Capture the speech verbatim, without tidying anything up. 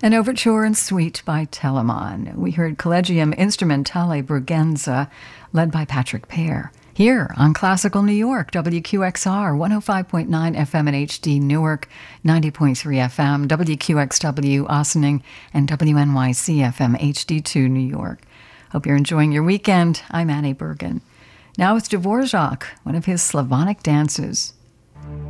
An overture and suite by Telemann. We heard Collegium Instrumentale Brugenza, led by Patrick Pear. Here on Classical New York, W Q X R, one oh five point nine F M and H D Newark, ninety point three F M, W Q X W Ossining, and W N Y C F M H D two New York. Hope you're enjoying your weekend. I'm Annie Bergen. Now it's Dvorak, one of his Slavonic dances.